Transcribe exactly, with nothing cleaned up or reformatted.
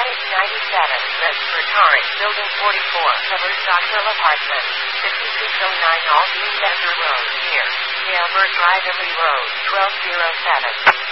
Cottage ninety-seven, Bedford Torrance, Building forty-four, Covers Stockville Apartments, fifty-six oh nine Aldine Denver Road, near Albert Drive, Lee Road, twelve oh seven.